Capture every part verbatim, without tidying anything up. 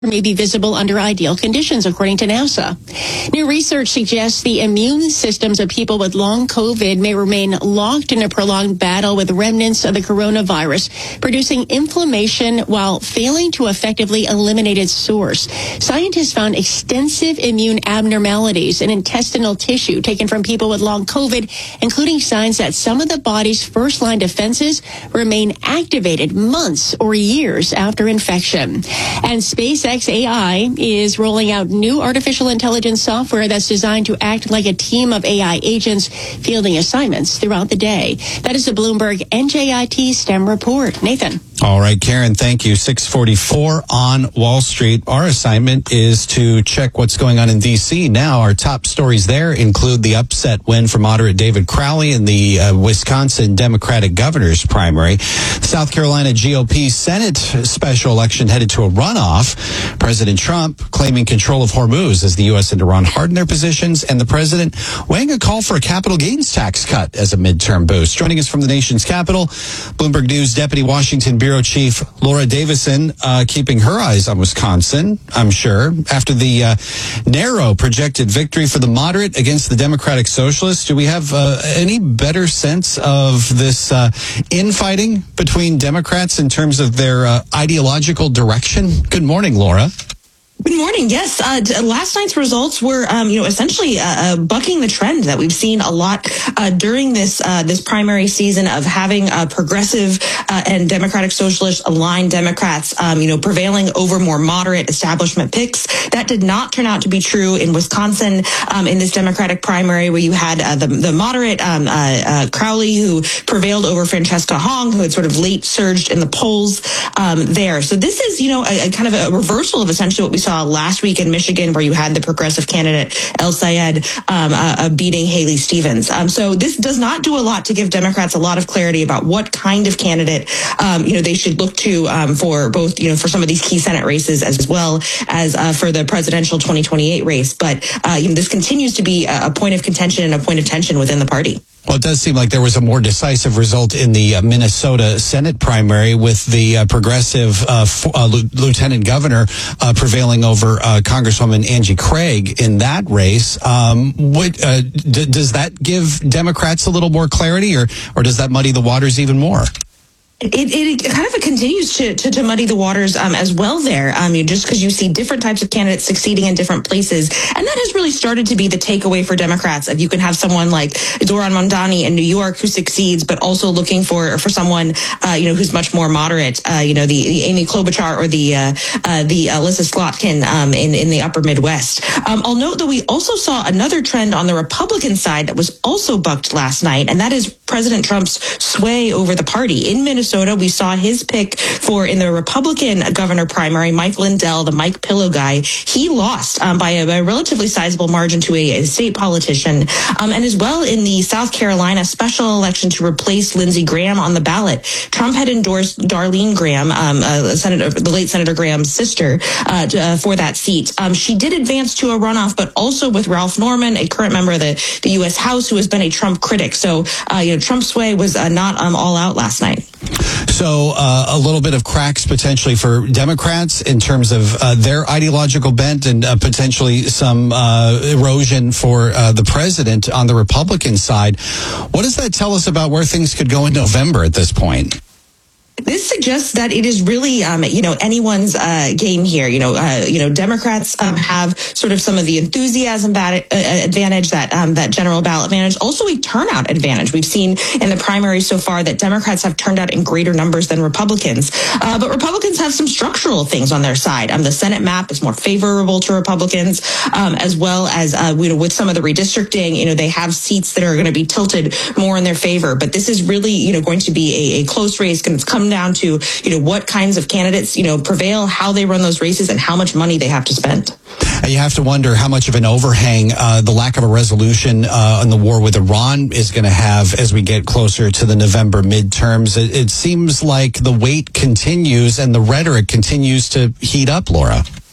may be visible under ideal conditions, according to NASA. New research suggests the immune systems of people with long COVID may remain locked in a prolonged battle with remnants of the coronavirus, producing inflammation while failing to effectively eliminate its source. Scientists found extensive immune abnormalities in intestinal tissue taken from people with long COVID, including signs that some of the body's first-line defenses remain activated months or years after infection. And SpaceX A I is rolling out new artificial intelligence software that's designed to act like a team of A I agents fielding assignments throughout the day. That is the Bloomberg N J I T STEM report. Nathan. All right, Karen, thank you. six forty-four on Wall Street. Our assignment is to check what's going on in D C now. Our top stories there include the upset win for moderate David Crowley in the uh, Wisconsin Democratic governor's primary. The South Carolina G O P Senate special election headed to a runoff. President Trump claiming control of Hormuz as the U S and Iran harden their positions, and the president weighing a call for a capital gains tax cut as a midterm boost. Joining us from the nation's capital, Bloomberg News Deputy Washington Bureau Chief Laura Davison, uh, keeping her eyes on Wisconsin, I'm sure, after the uh, narrow projected victory for the moderate against the Democratic Socialists. Do we have uh, any better sense of this uh, infighting between Democrats in terms of their uh, ideological direction? Good morning, Laura. Good morning. Yes, uh, last night's results were, um, you know, essentially uh, uh, bucking the trend that we've seen a lot uh, during this uh, this primary season of having uh, progressive uh, and Democratic Socialist aligned Democrats, um, you know, prevailing over more moderate establishment picks. That did not turn out to be true in Wisconsin um, in this Democratic primary, where you had uh, the the moderate um, uh, uh, Crowley, who prevailed over Francesca Hong, who had sort of late surged in the polls um, there. So this is, you know, a, a kind of a reversal of essentially what we saw last week in Michigan, where you had the progressive candidate El Sayed um, uh, uh, beating Haley Stevens. Um, so this does not do a lot to give Democrats a lot of clarity about what kind of candidate um, you know they should look to um, for both, you know, for some of these key Senate races as well as uh, for the presidential twenty twenty-eight race. But uh, you know, this continues to be a point of contention and a point of tension within the party. Well, it does seem like there was a more decisive result in the uh, Minnesota Senate primary, with the uh, progressive uh, f- uh, L- lieutenant governor uh, prevailing over uh, Congresswoman Angie Craig in that race. Um, what, uh, d- does that give Democrats a little more clarity, or or does that muddy the waters even more? It, it kind of continues to, to, to muddy the waters um, as well there, um, you, just because you see different types of candidates succeeding in different places. And that has really started to be the takeaway for Democrats. If you can have someone like Zohran Mamdani in New York who succeeds, but also looking for for someone uh, you know who's much more moderate, uh, you know, the, the Amy Klobuchar or the uh, uh, the Alyssa Slotkin um, in, in the upper Midwest. Um, I'll note that we also saw another trend on the Republican side that was also bucked last night, and that is President Trump's sway over the party. In Minnesota, we saw his pick for, in the Republican governor primary, Mike Lindell, the Mike Pillow guy. He lost um, by a, a relatively sizable margin to a, a state politician. Um, and as well in the South Carolina special election to replace Lindsey Graham on the ballot, Trump had endorsed Darlene Graham, um, uh, Senator, the late Senator Graham's sister, uh, to, uh, for that seat. Um, she did advance to a runoff, but also with Ralph Norman, a current member of the, the U S House who has been a Trump critic. So, uh, you know, Trump's sway was uh, not um, all out last night. So uh, a little bit of cracks potentially for Democrats in terms of uh, their ideological bent, and uh, potentially some uh, erosion for uh, the president on the Republican side. What does that tell us about where things could go in November at this point? This suggests that it is really, um, you know, anyone's uh, game here. You know, uh, you know, Democrats um, have sort of some of the enthusiasm bat- uh, advantage, that um, that general ballot advantage, also a turnout advantage. We've seen in the primary so far that Democrats have turned out in greater numbers than Republicans, uh, but Republicans have some structural things on their side. Um, the Senate map is more favorable to Republicans, um, as well as uh, you know, with some of the redistricting. You know, they have seats that are going to be tilted more in their favor. But this is really, you know, going to be a, a close race. It's come down to, you know, what kinds of candidates, you know, prevail, how they run those races, and how much money they have to spend. You have to wonder how much of an overhang uh, the lack of a resolution uh, on the war with Iran is going to have as we get closer to the November midterms. It, it seems like the wait continues and the rhetoric continues to heat up, Laura.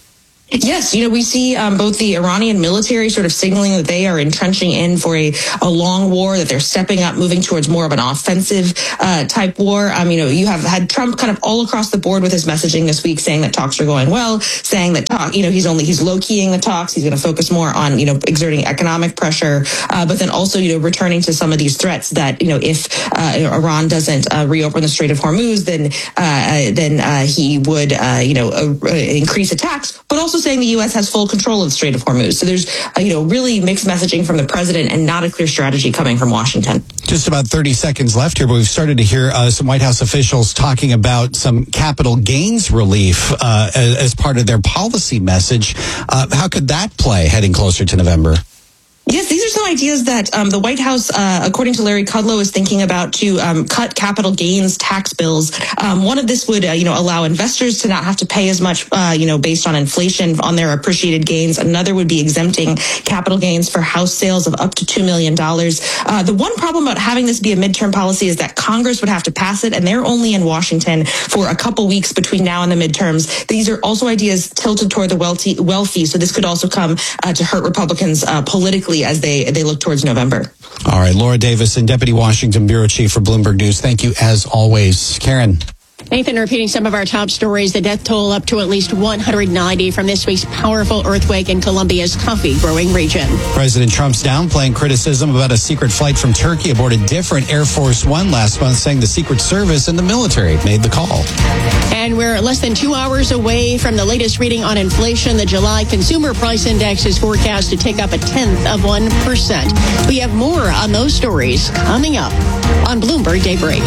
Yes, you know, we see um, both the Iranian military sort of signaling that they are entrenching in for a, a long war, that they're stepping up, moving towards more of an offensive uh, type war. Um, you know, you have had Trump kind of all across the board with his messaging this week, saying that talks are going well, saying that talk, you know, he's only he's low keying the talks. He's going to focus more on, you know, exerting economic pressure, uh, but then also, you know, returning to some of these threats that, you know, if uh, Iran doesn't uh, reopen the Strait of Hormuz, then uh, then uh, he would, uh, you know, uh, increase attacks, but also saying the U S has full control of the Strait of Hormuz. So there's, uh, you know, really mixed messaging from the president and not a clear strategy coming from Washington. Just about thirty seconds left here, but we've started to hear uh, some White House officials talking about some capital gains relief uh, as, as part of their policy message. Uh, how could that play heading closer to November? Yes, these are some ideas that um, the White House, uh, according to Larry Kudlow, is thinking about to um, cut capital gains tax bills. Um, one of this would, uh, you know, allow investors to not have to pay as much, uh, you know, based on inflation on their appreciated gains. Another would be exempting capital gains for house sales of up to two million dollars. Uh, the one problem about having this be a midterm policy is that Congress would have to pass it, and they're only in Washington for a couple weeks between now and the midterms. These are also ideas tilted toward the wealthy, wealthy so this could also come uh, to hurt Republicans uh, politically as they, they look towards November. All right, Laura Davison, Deputy Washington Bureau Chief for Bloomberg News. Thank you as always. Karen. Nathan, repeating some of our top stories, the death toll up to at least one hundred ninety from this week's powerful earthquake in Colombia's coffee-growing region. President Trump's downplaying criticism about a secret flight from Turkey aboard a different Air Force One last month, saying the Secret Service and the military made the call. And we're less than two hours away from the latest reading on inflation. The July Consumer Price Index is forecast to tick up a tenth of one percent. We have more on those stories coming up on Bloomberg Daybreak.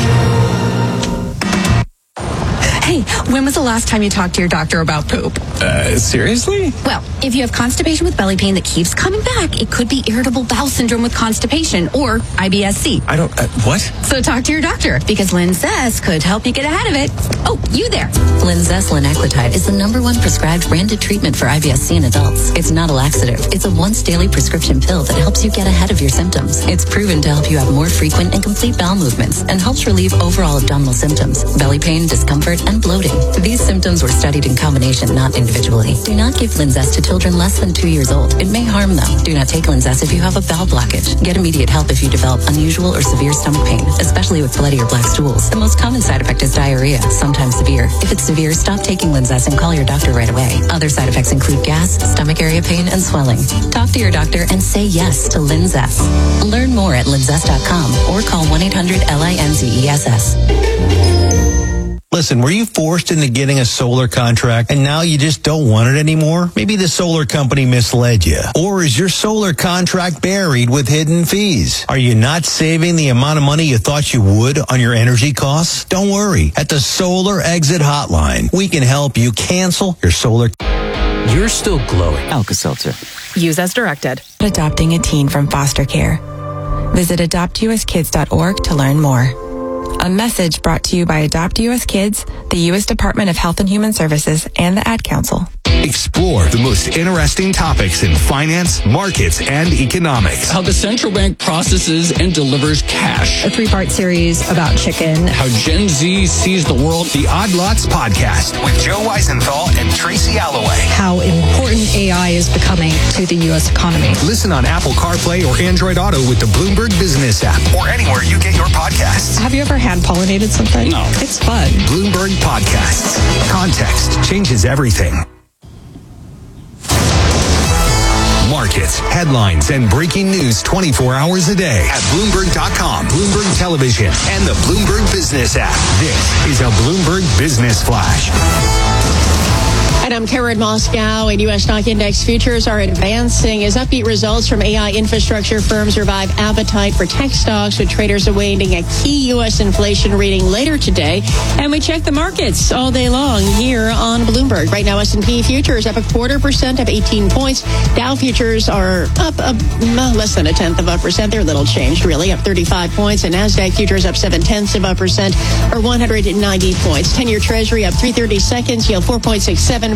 Hey, when was the last time you talked to your doctor about poop? Uh, seriously? Well, if you have constipation with belly pain that keeps coming back, it could be irritable bowel syndrome with constipation or I B S C. I don't, uh, what? So talk to your doctor because Linzess could help you get ahead of it. Oh, you there. Linzess linaclotide is the number one prescribed branded treatment for I B S C in adults. It's not a laxative. It's a once daily prescription pill that helps you get ahead of your symptoms. It's proven to help you have more frequent and complete bowel movements and helps relieve overall abdominal symptoms, belly pain, discomfort, and bloating. These symptoms were studied in combination, not individually. Do not give Linzess to children less than two years old. It may harm them. Do not take Linzess if you have a bowel blockage. Get immediate help if you develop unusual or severe stomach pain, especially with bloody or black stools. The most common side effect is diarrhea, sometimes severe. If it's severe, stop taking Linzess and call your doctor right away. Other side effects include gas, stomach area pain, and swelling. Talk to your doctor and say yes to Linzess. Learn more at linzess dot com or call one eight hundred L I N Z E S S. Listen, were you forced into getting a solar contract and now you just don't want it anymore? Maybe the solar company misled you. Or is your solar contract buried with hidden fees? Are you not saving the amount of money you thought you would on your energy costs? Don't worry. At the Solar Exit Hotline, we can help you cancel your solar. You're still glowing. Alka-Seltzer. Use as directed. Adopting a teen from foster care. Visit adopt u s kids dot org to learn more. A message brought to you by Adopt U S Kids, the U S Department of Health and Human Services, and the Ad Council. Explore the most interesting topics in finance, markets, and economics. How the central bank processes and delivers cash. A three-part series about chicken. How Gen Z sees the world. The Odd Lots Podcast with Joe Weisenthal and Tracy Alloway. How important A I is becoming to the U S economy. Listen on Apple CarPlay or Android Auto with the Bloomberg Business app or anywhere you get your podcasts. Have you ever hand-pollinated something? No. It's fun. Bloomberg Podcasts. Context changes everything. Markets, headlines, and breaking news twenty-four hours a day at Bloomberg dot com, Bloomberg Television, and the Bloomberg Business app. This is a Bloomberg Business Flash. And I'm Karen Moscow, and U S stock index futures are advancing as upbeat results from A I infrastructure firms revive appetite for tech stocks, with traders awaiting a key U S inflation reading later today. And we check the markets all day long here on Bloomberg. Right now, S and P futures up a quarter percent, up eighteen points. Dow futures are up a, less than a tenth of a percent. They're a little changed, really, up thirty-five points. And NASDAQ futures up seven tenths of a percent, or one hundred ninety points. ten-year Treasury up three thirty seconds, yield four point six seven percent.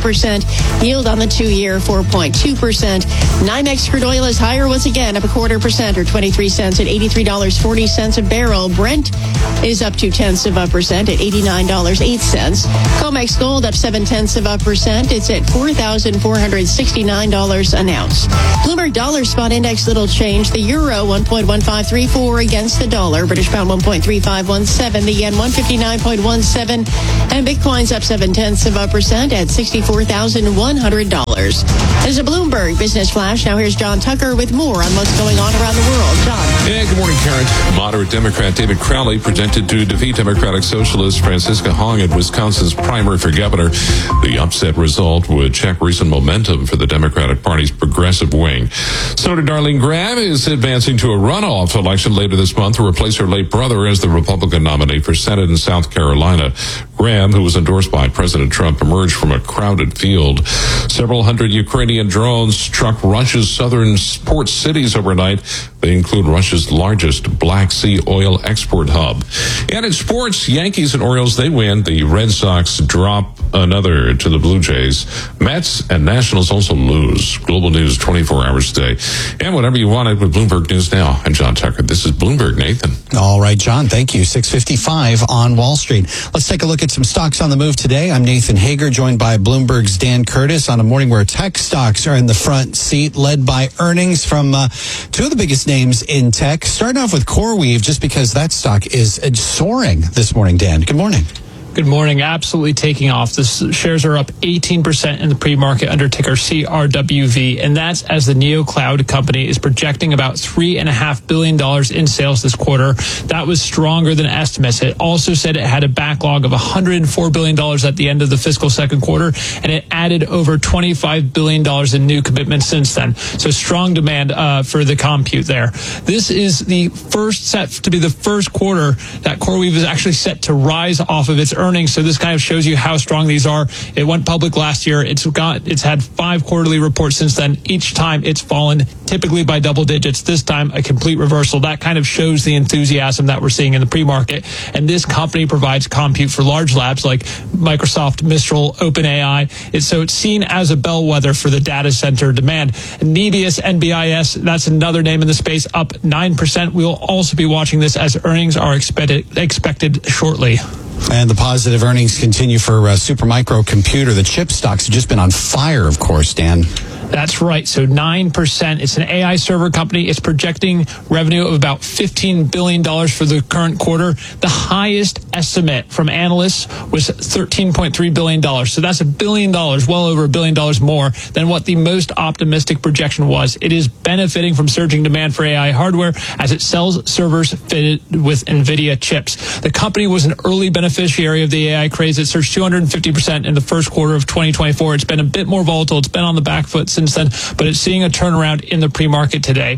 percent. Yield on the two-year, four point two percent. NYMEX crude oil is higher once again, up a quarter percent or twenty-three cents at eighty-three dollars and forty cents a barrel. Brent is up two tenths of a percent at eighty-nine dollars and eight cents. COMEX gold up seven tenths of a percent. It's at four thousand four hundred sixty-nine dollars an ounce. Bloomberg dollar spot index little change. The euro one point one five three four against the dollar. British pound one point three five one seven. The yen one fifty-nine point one seven. And Bitcoin's up seven tenths of a percent at sixty-four thousand one hundred dollars. There's a Bloomberg Business Flash. Now here's John Tucker with more on what's going on around the world. John. Yeah, good morning, Karen. Moderate Democrat David Crowley projected to defeat Democratic Socialist Francisca Hong in Wisconsin's primary for governor. The upset result would check recent momentum for the Democratic Party's progressive wing. Senator Darlene Graham is advancing to a runoff election later this month to replace her late brother as the Republican nominee for Senate in South Carolina. Graham, who was endorsed by President Trump, emerged from a crowded field. Several hundred Ukrainian drones struck Russia's southern port cities overnight. They include Russia's largest Black Sea oil export hub. And in sports, Yankees and Orioles, they win. The Red Sox drop another to the Blue Jays. Mets and Nationals also lose. Global news twenty-four hours a day. And whatever you wanted with Bloomberg News Now. I'm John Tucker. This is Bloomberg, Nathan. All right, John, thank you. six fifty-five on Wall Street. Let's take a look at some stocks on the move today. I'm Nathan Hager, joined by Bloomberg's Dan Curtis on a morning where tech stocks are in the front seat, led by earnings from uh, two of the biggest names in tech. Starting off with CoreWeave, just because that stock is soaring this morning, Dan. Good morning. Good morning. Absolutely taking off. The shares are up eighteen percent in the pre-market under ticker C R W V, and that's as the NeoCloud company is projecting about three and a half billion dollars in sales this quarter. That was stronger than estimates. It also said it had a backlog of one hundred four billion dollars at the end of the fiscal second quarter, and it added over twenty-five billion dollars in new commitments since then. So strong demand uh, for the compute there. This is the first set to be the first quarter that CoreWeave is actually set to rise off of its earnings. So this kind of shows you how strong these are. It went public last year. It's got it's had five quarterly reports since then. Each time it's fallen, typically by double digits. This time a complete reversal. That kind of shows the enthusiasm that we're seeing in the pre-market. And this company provides compute for large labs like Microsoft, Mistral, OpenAI. It's, so it's seen as a bellwether for the data center demand. Nebius, N B I S, that's another name in the space, up nine percent. We'll also be watching this as earnings are expected expected shortly. And the positive earnings continue for uh, Supermicro Computer. The chip stocks have just been on fire, of course, Dan. That's right. So nine percent. It's an A I server company. It's projecting revenue of about fifteen billion dollars for the current quarter. The highest estimate from analysts was thirteen point three billion dollars. So that's a billion dollars, well over a billion dollars more than what the most optimistic projection was. It is benefiting from surging demand for A I hardware as it sells servers fitted with NVIDIA chips. The company was an early beneficiary of the A I craze. It surged two hundred fifty percent in the first quarter of twenty twenty-four. It's been a bit more volatile. It's been on the back foot since then, but it's seeing a turnaround in the pre-market today.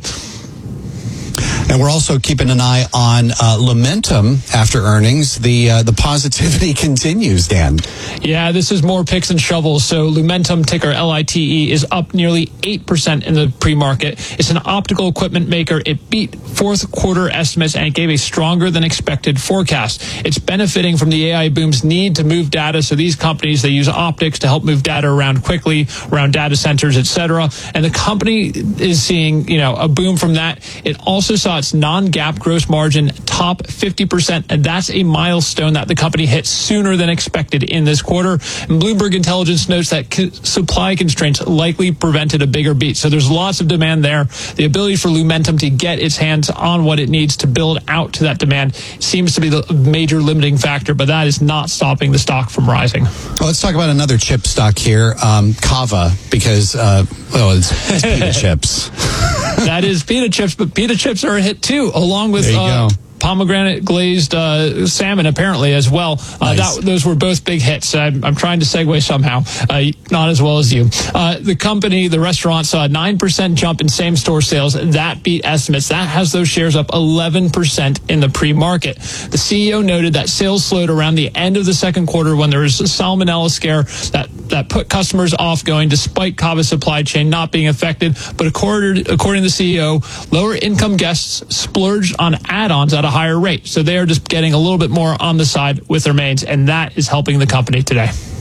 And we're also keeping an eye on uh, Lumentum after earnings. The uh, the positivity continues, Dan. Yeah, this is more picks and shovels. So Lumentum, ticker L I T E, is up nearly eight percent in the pre-market. It's an optical equipment maker. It beat fourth quarter estimates and it gave a stronger than expected forecast. It's benefiting from the A I boom's need to move data. So these companies, they use optics to help move data around quickly, around data centers, et cetera. And the company is seeing, you know, a boom from that. It also saw its non-GAAP gross margin top fifty percent, and that's a milestone that the company hit sooner than expected in this quarter. And Bloomberg Intelligence notes that co- supply constraints likely prevented a bigger beat. So there's lots of demand there. The ability for Lumentum to get its hands on what it needs to build out to that demand seems to be the major limiting factor, but that is not stopping the stock from rising. Well, let's talk about another chip stock here, um, Kava, because, uh, well, it's, it's pita chips. That is pita chips, but pita chips are a hit too, along with there you uh, go. pomegranate glazed uh, salmon, apparently, as well. Uh, nice. that, those were both big hits. I'm, I'm trying to segue somehow, uh, not as well as you. Uh, the company, the restaurant, saw a nine percent jump in same-store sales. That beat estimates. That has those shares up eleven percent in the pre-market. The C E O noted that sales slowed around the end of the second quarter when there was a salmonella scare that, that put customers off going despite Kava's supply chain not being affected. But according, according to the C E O, lower-income guests splurged on add-ons at a higher rate. So they are just getting a little bit more on the side with their mains, and that is helping the company today.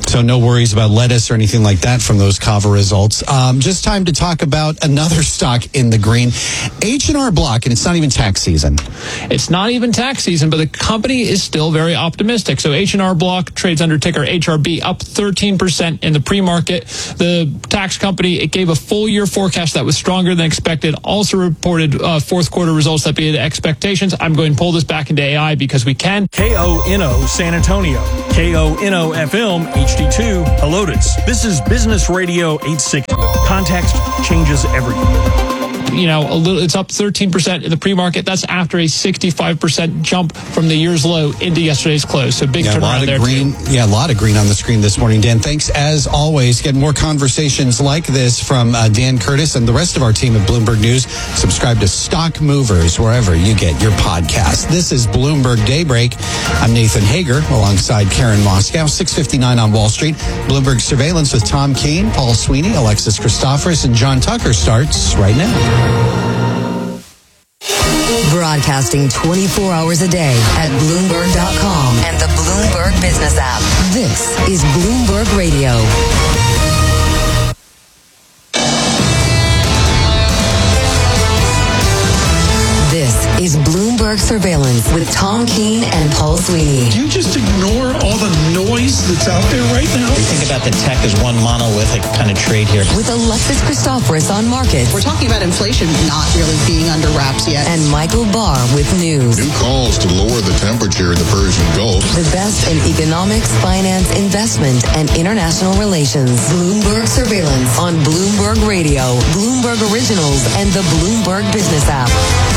So no worries about lettuce or anything like that from those Kava results. Um, just time to talk about another stock in the green, H and R Block, and it's not even tax season. It's not even tax season, but the company is still very optimistic. So H and R Block trades under ticker H R B, up thirteen percent in the pre-market. The tax company, it gave a full year forecast that was stronger than expected, also reported uh, fourth quarter results that beat expectations. I'm going to pull this back into A I because we can. K O N O San Antonio, K O N O F M H D two Helotes. This is Business Radio eight sixty. Context changes everything. You know, a little, it's up thirteen percent in the pre-market. That's after a sixty-five percent jump from the year's low into yesterday's close. So big yeah, turnaround there. Green, too. Yeah, a lot of green on the screen this morning, Dan. Thanks as always. Get more conversations like this from uh, Dan Curtis and the rest of our team at Bloomberg News. Subscribe to Stock Movers wherever you get your podcast. This is Bloomberg Daybreak. I'm Nathan Hager alongside Karen Moscow. six fifty-nine on Wall Street. Bloomberg Surveillance with Tom Keene, Paul Sweeney, Alexis Christoforous, and John Tucker starts right now. Broadcasting twenty-four hours a day at Bloomberg dot com and the Bloomberg Business app. This is Bloomberg Radio. This is Bloomberg Surveillance with Tom Keene and Paul Sweeney. Do you just ignore all the noise that's out there right now? We think about the tech as one monolithic kind of trade here. With Alexis Christoforous on markets. We're talking about inflation not really being under wraps yet. And Michael Barr with news. New calls to lower the temperature in the Persian Gulf. The best in economics, finance, investment, and international relations. Bloomberg Surveillance on Bloomberg Radio, Bloomberg Originals, and the Bloomberg Business app.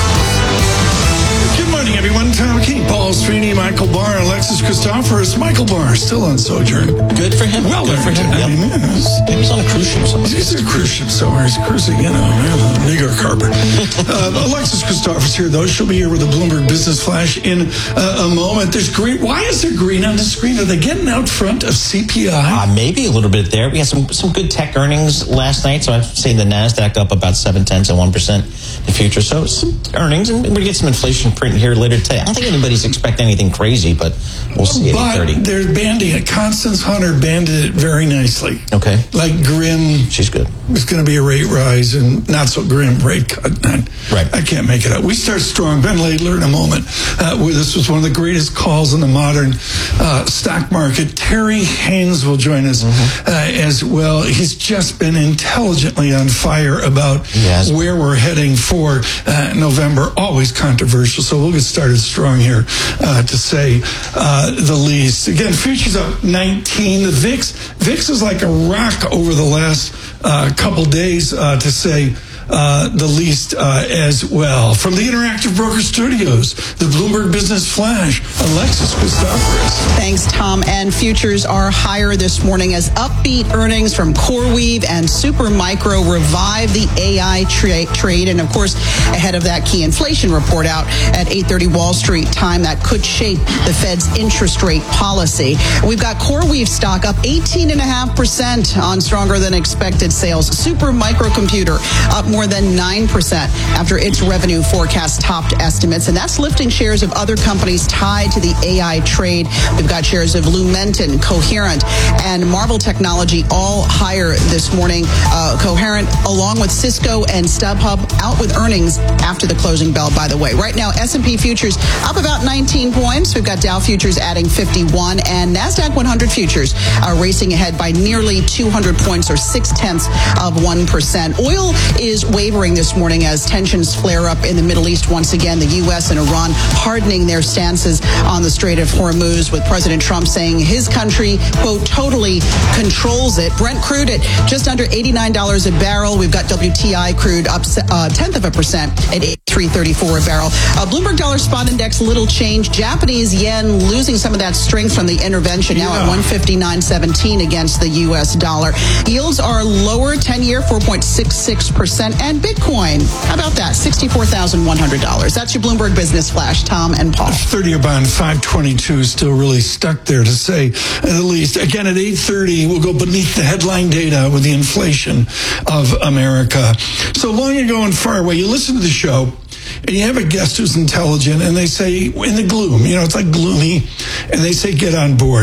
Good morning, everyone. Tom Keene, Paul Sweeney, Michael Barr, Alexis Christoforous. Michael Barr still on sojourn. Good for him. Well, good for him. I Yep. mean, yeah, he was on a cruise ship somewhere. He's on a cruise ship somewhere. He's cruising, you know, nigger carpet. uh, Alexis Christoforous here, though. She'll be here with the Bloomberg Business Flash in uh, a moment. There's green. Why is there green on the screen? Are they getting out front of C P I? Uh, maybe a little bit there. We had some some good tech earnings last night, so I'd say the NASDAQ up about seven tenths and one percent in future. So some earnings, and we're going to get some inflation print here later today. I don't think anybody's expecting anything crazy, but we'll see at eight thirty. But they're banding it. Constance Hunter banded it very nicely. Okay. Like grim. She's good. It's going to be a rate rise and not so grim rate cut. Right. I can't make it up. We start strong. Ben Laidler in a moment. Uh, where this was one of the greatest calls in the modern uh, stock market. Terry Haynes will join us mm-hmm. uh, as well. He's just been intelligently on fire about yes. where we're heading for uh, November. Always controversial. So we'll get started strong here, uh, to say uh, the least. Again, futures up nineteen. The V I X, V I X is like a rock over the last uh, couple days, uh, to say uh, the least uh, as well. From the Interactive Broker Studios, the Bloomberg Business Flash, Alexis Christoforous. Thanks, Tom. And futures are higher this morning as upbeat earnings from CoreWeave and Supermicro revive the A I tra- trade. And, of course, ahead of that key inflation report out at eight thirty Wall Street time that could shape the Fed's interest rate policy. We've got CoreWeave stock up eighteen point five percent on stronger than expected sales. Supermicro Computer up more than nine percent after its revenue forecast topped estimates. And that's lifting shares of other companies tied to the A I trade. We've got shares of Lumentum, Coherent, and Marvell Technology all higher this morning. Uh, Coherent, along with Cisco and StubHub, out with earnings after the closing bell, by the way. Right now, S and P futures up about nineteen points. We've got Dow futures adding fifty-one, and NASDAQ one hundred futures are racing ahead by nearly two hundred points, or six tenths of one percent. Oil is wavering this morning as tensions flare up in the Middle East once again. The U S and Iran hardening their stances on the Strait of Hormuz, with President Trump saying his country, quote, totally controls it. Brent crude at just under eighty-nine dollars a barrel. We've got W T I crude up a uh, tenth of a percent at eighty-three thirty-four a barrel. Uh, Bloomberg Dollar Spot Index, little change. Japanese yen losing some of that strength from the intervention, now yeah. at one fifty-nine seventeen against the U S dollar. Yields are lower, ten-year four point six six percent, and Bitcoin, how about that, sixty-four thousand one hundred dollars. That's your Bloomberg Business Flash. Tom and Paul. thirty-year bond five twenty-two still really stuck there, to say the least. Again, at eight thirty, we'll go beneath the headline data with the inflation of America. So long ago and far away, you listen to the show, and you have a guest who's intelligent, and they say, in the gloom, you know, it's like gloomy, and they say, get on board.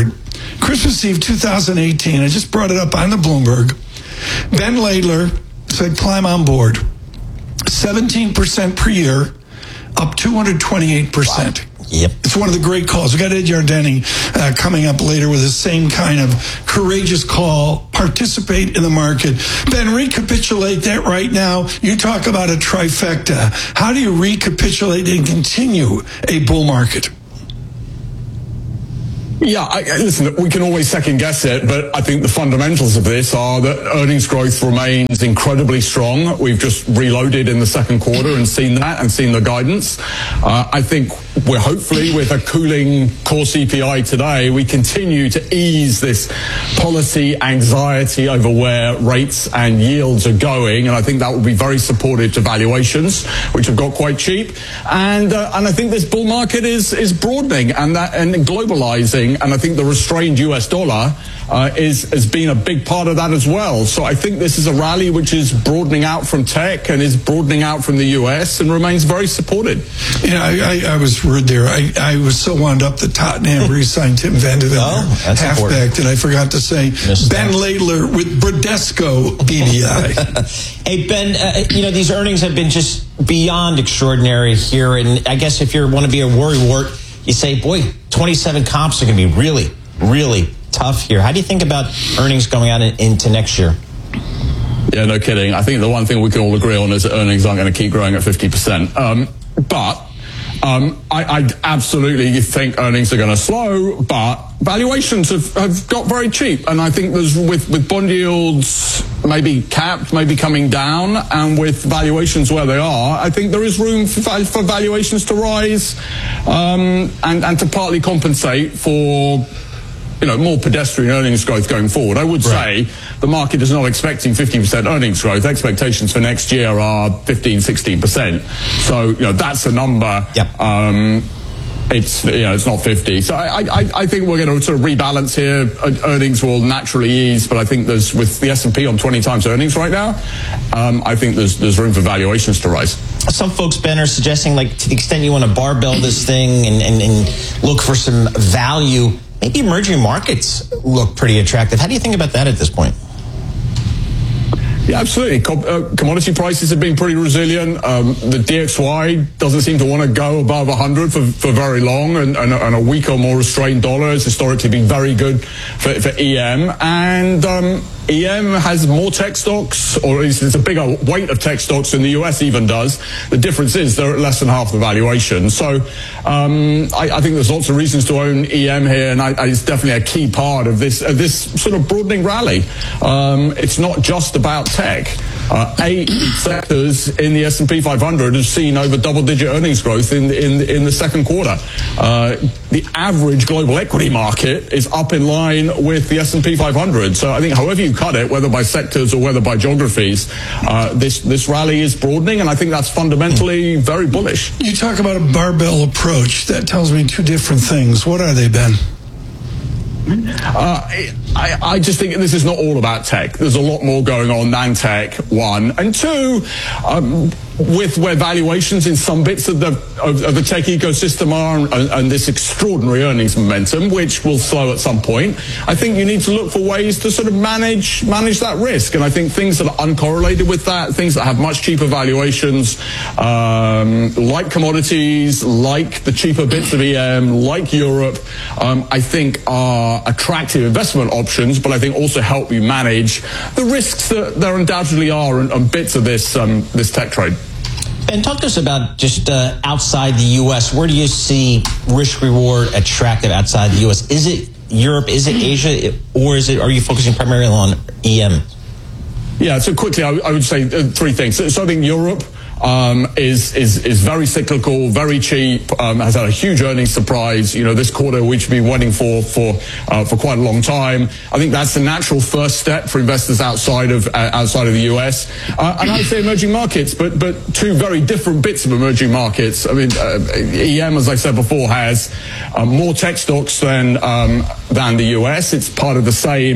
Christmas Eve two thousand eighteen, I just brought it up on the Bloomberg. Ben Laidler said, climb on board. seventeen percent per year, up two hundred twenty-eight percent. Wow. Yep. It's one of the great calls. We got Ed Yardeni uh, coming up later with the same kind of courageous call. Participate in the market. Ben, recapitulate that right now. You talk about a trifecta. How do you recapitulate and continue a bull market? Yeah, I, listen, we can always second guess it, but I think the fundamentals of this are that earnings growth remains incredibly strong. We've just reloaded in the second quarter and seen that and seen the guidance. Uh, I think we're hopefully with a cooling core C P I today, we continue to ease this policy anxiety over where rates and yields are going. And I think that will be very supportive to valuations, which have got quite cheap. And, uh, and I think this bull market is, is broadening and that, and globalizing. And I think the restrained U S dollar uh, is has been a big part of that as well. So I think this is a rally which is broadening out from tech and is broadening out from the U S and remains very supported. Yeah, I, I, I was rude there. I, I was so wound up that Tottenham re-signed Tim Vanderbilt, oh, halfback, that I forgot to say Missed Ben that. Laidler with Bradesco B V I. Hey, Ben, uh, you know, these earnings have been just beyond extraordinary here. And I guess if you want to be a worrywart, you say, boy, twenty-seven comps are going to be really, really tough here. How do you think about earnings going out in, into next year? Yeah, no kidding. I think the one thing we can all agree on is that earnings aren't going to keep growing at fifty percent. Um, but um, I, I absolutely think earnings are going to slow, but valuations have, have got very cheap. And I think there's with, with bond yields maybe capped, maybe coming down, and with valuations where they are, I think there is room for, for valuations to rise um, and, and to partly compensate for, you know, more pedestrian earnings growth going forward. I would right. say the market is not expecting fifty percent earnings growth. Expectations for next year are fifteen, sixteen percent. So, you know, that's a number. Yep. Um, It's, you know, it's not fifty. So I, I, I think we're going to sort of rebalance here. Earnings will naturally ease, but I think there's, with the S and P on twenty times earnings right now, um, I think there's, there's room for valuations to rise. Some folks, Ben, are suggesting, like, to the extent you want to barbell this thing and, and, and look for some value, maybe emerging markets look pretty attractive. How do you think about that at this point? Yeah, absolutely. Com- uh, commodity prices have been pretty resilient. Um, the D X Y doesn't seem to want to go above one hundred for, for very long, and, and, and a weaker, more restrained dollar has historically been very good for, for E M. And um, E M has more tech stocks, or at least it's a bigger weight of tech stocks than the U S even does. The difference is they're at less than half the valuation. So um, I, I think there's lots of reasons to own E M here, and I, I, it's definitely a key part of this of this sort of broadening rally. Um, it's not just about tech. Uh, eight sectors in the S and P five hundred have seen over double-digit earnings growth in in in the second quarter. Uh, the average global equity market is up in line with the S and P five hundred. So I think however you cut it, whether by sectors or whether by geographies, uh, this this rally is broadening, and I think that's fundamentally very bullish. You talk about a barbell approach. That tells me two different things. What are they, Ben? Uh, I, I just think this is not all about tech. There's a lot more going on than tech, one. And two, um, with where valuations in some bits of the of, of the tech ecosystem are, and, and this extraordinary earnings momentum, which will slow at some point, I think you need to look for ways to sort of manage manage that risk. And I think things that are uncorrelated with that, things that have much cheaper valuations, um, like commodities, like the cheaper bits of E M, like Europe, um, I think are attractive investment options, but I think also help you manage the risks that there undoubtedly are on, on bits of this um, this tech trade. And talk to us about just uh, outside the U S. Where do you see risk reward attractive outside the U S? Is it Europe? Is it Asia? Or is it? Are you focusing primarily on E M? Yeah. So quickly, I, I would say uh, three things. So, so I think Europe um, is is is very cyclical, very cheap. Um, has had a huge earnings surprise. You know, this quarter we should be waiting for for uh, for quite a long time. I think that's the natural first step for investors outside of uh, outside of the U S. Uh, and I'd say emerging markets, but but two very different bits of emerging markets. I mean, uh, E M, as I said before, has uh, more tech stocks than um, than the U S. It's part of the same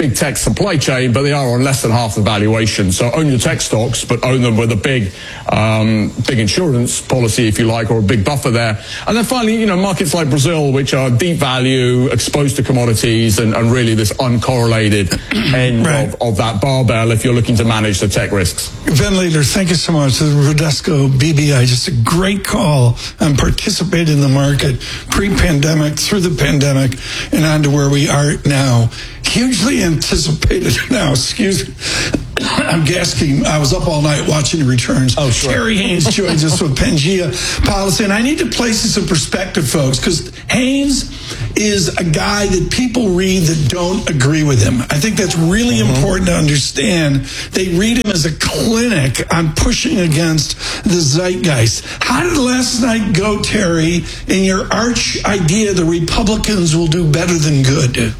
big tech supply chain, but they are on less than half the valuation. So own your tech stocks, but own them with a big, um, big insurance policy, if you like, or a big buffer there. And then finally, you know, markets like Brazil, which are deep value, exposed to commodities, and, and really this uncorrelated end right. of, of that barbell if you're looking to manage the tech risks. Ventilator, thank you so much. Rodesco B B I, just a great call and participate in the market pre-pandemic, through the pandemic, and on to where we are now. Hugely anticipated now, excuse me. I'm gasking. I was up all night watching the returns. Oh, sure. Terry Haynes joins us with Pangea Policy. And I need to place this in perspective, folks, because Haynes is a guy that people read that don't agree with him. I think that's really mm-hmm. important to understand. They read him as a clinic on pushing against the zeitgeist. How did last night go, Terry, in your arch idea the Republicans will do better than good?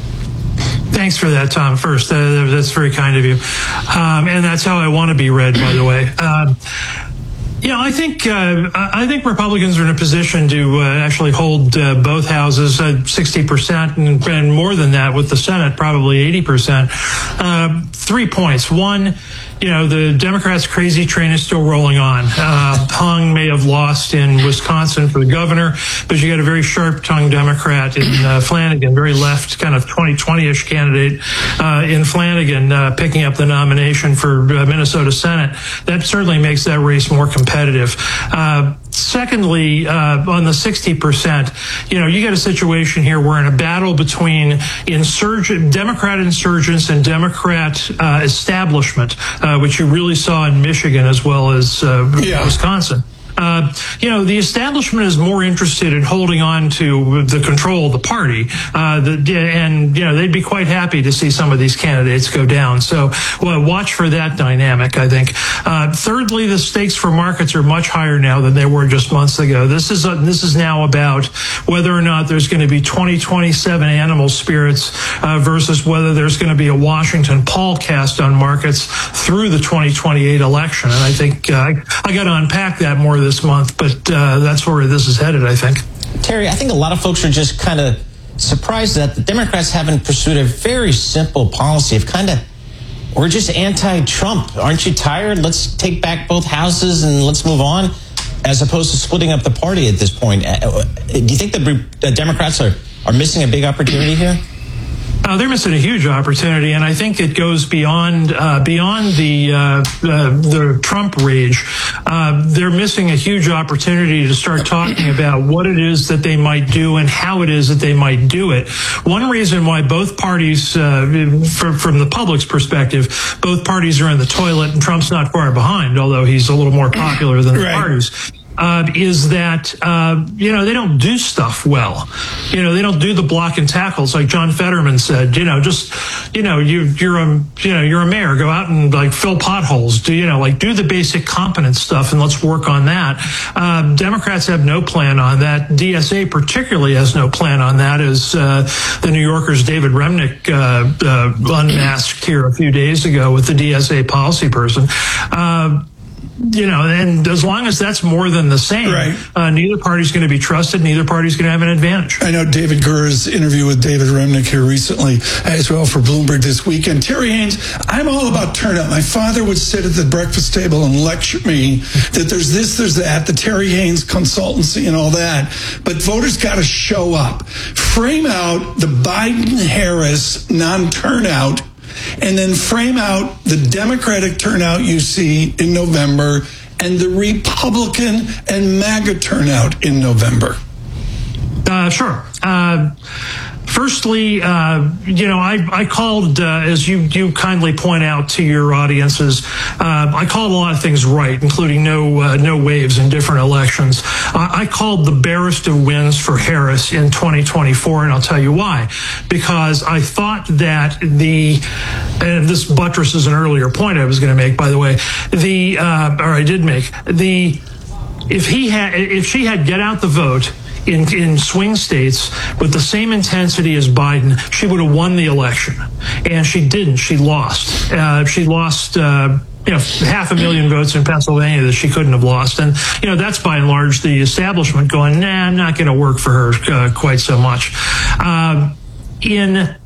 Thanks for that, Tom. First, uh, that's very kind of you. Um, and that's how I want to be read, by the way. Um, you know, I think uh, I think Republicans are in a position to uh, actually hold uh, both houses at sixty percent and, and more than that with the Senate, probably eighty percent. Uh, three points. One, you know, the Democrats' crazy train is still rolling on. Uh, Hung may have lost in Wisconsin for the governor, but you got a very sharp-tongued Democrat in uh, Flanagan, very left, kind of twenty twenty-ish candidate uh, in Flanagan, uh, picking up the nomination for uh, Minnesota Senate. That certainly makes that race more competitive. Uh, secondly, uh, on the sixty percent, you know, you got a situation here where in a battle between insurgent, Democrat insurgents and Democrat uh, establishment, uh, which you really saw in Michigan as well as uh, yeah. Wisconsin. Uh, you know, the establishment is more interested in holding on to the control of the party, uh, the, and, you know, they'd be quite happy to see some of these candidates go down. So, well, watch for that dynamic, I think. Uh, thirdly, the stakes for markets are much higher now than they were just months ago. This is, a, this is now about whether or not there's going to be twenty twenty-seven animal spirits, uh, versus whether there's going to be a Washington Paul cast on markets through the twenty twenty-eight election. And I think, uh, I, I got to unpack that more this month, but uh, that's where this is headed, I think. Terry, I think a lot of folks are just kind of surprised that the Democrats haven't pursued a very simple policy of kind of, we're just anti-Trump. Aren't you tired? Let's take back both houses and let's move on, as opposed to splitting up the party at this point. Do you think the Democrats are, are missing a big opportunity here? Uh, they're missing a huge opportunity, and I think it goes beyond uh, beyond the uh, uh, the Trump rage. Uh, they're missing a huge opportunity to start talking about what it is that they might do and how it is that they might do it. One reason why both parties, uh, for, from the public's perspective, both parties are in the toilet, and Trump's not far behind, although he's a little more popular than the right. parties. Uh, is that, uh, you know, they don't do stuff well. You know, they don't do the block and tackles like John Fetterman said, you know, just, you know, you, you're a, you know, you're a mayor, go out and like fill potholes, do, you know, like do the basic competence stuff and let's work on that. Uh, Democrats have no plan on that. D S A particularly has no plan on that, as, uh, the New Yorker's David Remnick, uh, uh, unmasked here a few days ago with the D S A policy person. Uh, You know, and as long as that's more than the same, right. uh, neither party's going to be trusted. Neither party's going to have an advantage. I know David Gurr's interview with David Remnick here recently as well for Bloomberg this weekend. Terry Haynes, I'm all about turnout. My father would sit at the breakfast table and lecture me that there's this, there's that, the Terry Haynes consultancy and all that. But voters got to show up. Frame out the Biden-Harris non-turnout, and then frame out the Democratic turnout you see in November and the Republican and MAGA turnout in November. Uh, sure. Uh, Firstly, uh, you know, I, I called, uh, as you, you kindly point out to your audiences, uh, I called a lot of things right, including no uh, no waves in different elections. Uh, I called the barest of wins for Harris in twenty twenty-four, and I'll tell you why. Because I thought that the, and this buttresses an earlier point I was going to make, by the way, the, uh, or I did make, the, if he had, if she had get out the vote, In, in swing states with the same intensity as Biden, she would have won the election. And she didn't. She lost. Uh, she lost, uh, you know, half a million votes in Pennsylvania that she couldn't have lost. And, you know, that's by and large the establishment going, nah, not going to work for her uh, quite so much. Uh, in